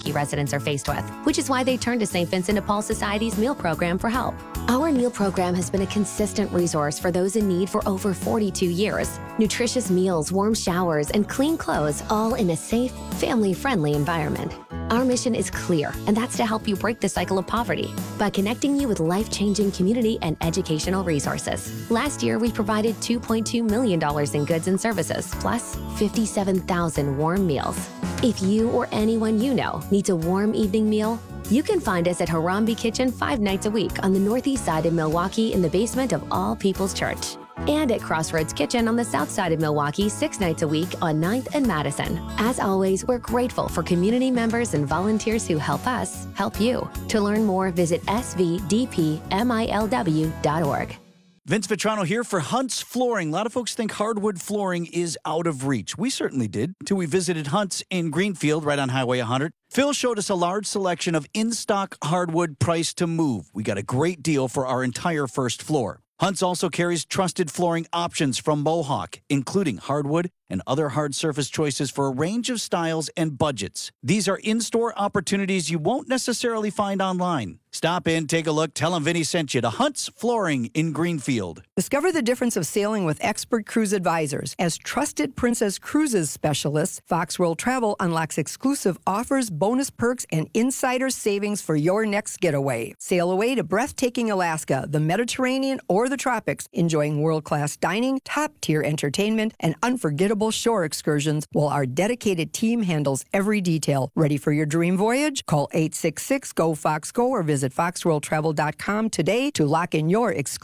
Milwaukee residents are faced with, which is why they turn to St. Vincent de Paul Society's meal program for help. Our meal program has been a consistent resource for those in need for over 42 years. Nutritious meals, warm showers, and clean clothes, all in a safe, family-friendly environment. Our mission is clear, and that's to help you break the cycle of poverty by connecting you with life-changing community and educational resources. Last year, we provided $2.2 million in goods and services, plus 57,000 warm meals. If you or anyone you know needs a warm evening meal, you can find us at Harambe Kitchen 5 nights a week on the northeast side of Milwaukee in the basement of All People's Church. And at Crossroads Kitchen on the south side of Milwaukee 6 nights a week on 9th and Madison. As always, we're grateful for community members and volunteers who help us help you. To learn more, visit svdpmilw.org. Vince Vitrano here for Hunt's Flooring. A lot of folks think hardwood flooring is out of reach. We certainly did, till we visited Hunt's in Greenfield, right on Highway 100. Phil showed us a large selection of in-stock hardwood priced to move. We got a great deal for our entire first floor. Hunt's also carries trusted flooring options from Mohawk, including hardwood and other hard surface choices for a range of styles and budgets. These are in-store opportunities you won't necessarily find online. Stop in, take a look, tell them Vinny sent you to Hunt's Flooring in Greenfield. Discover the difference of sailing with expert cruise advisors. As trusted Princess Cruises specialists, Fox World Travel unlocks exclusive offers, bonus perks, and insider savings for your next getaway. Sail away to breathtaking Alaska, the Mediterranean, or the tropics, enjoying world-class dining, top-tier entertainment, and unforgettable shore excursions while our dedicated team handles every detail. Ready for your dream voyage? Call 866-GO-FOX-GO or visit foxworldtravel.com today to lock in your exclusive